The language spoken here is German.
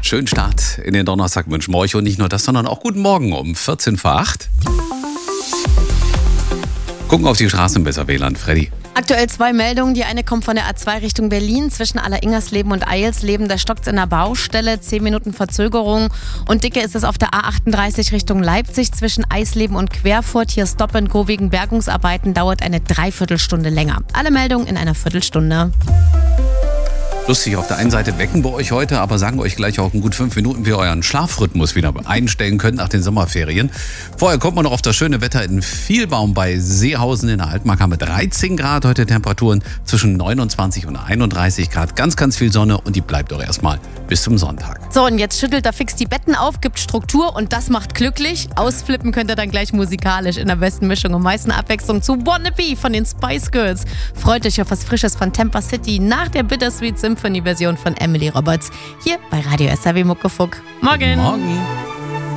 Schönen Start in den Donnerstag wünschen wir euch und nicht nur das, sondern auch guten Morgen um 14 vor 8. Gucken auf die Straßen besser, WLAN, Freddy. Aktuell 2 Meldungen. Die eine kommt von der A2 Richtung Berlin. Zwischen Alleringersleben und Eilsleben, da stockt es in der Baustelle. 10 Minuten Verzögerung. Und dicke ist es auf der A38 Richtung Leipzig. Zwischen Eisleben und Querfurt. Hier Stop and Go wegen Bergungsarbeiten. Dauert eine Dreiviertelstunde länger. Alle Meldungen in einer Viertelstunde. Lustig, auf der einen Seite wecken wir euch heute, aber sagen euch gleich auch in gut 5 Minuten, wie ihr euren Schlafrhythmus wieder einstellen könnt nach den Sommerferien. Vorher kommt man noch auf das schöne Wetter in Vielbaum bei Seehausen in der Altmark. Haben wir 13 Grad heute, Temperaturen zwischen 29 und 31 Grad. Ganz, ganz viel Sonne und die bleibt auch erstmal bis zum Sonntag. So, und jetzt schüttelt er fix die Betten auf, gibt Struktur und das macht glücklich. Ausflippen könnt ihr dann gleich musikalisch in der besten Mischung. Am meisten Abwechslung zu Wanna Be von den Spice Girls. Freut euch auf was Frisches von Tampa City nach der Bittersweet Symphony-Version von Emily Roberts. Hier bei Radio SAW Muckefuck. Morgen! Morgen!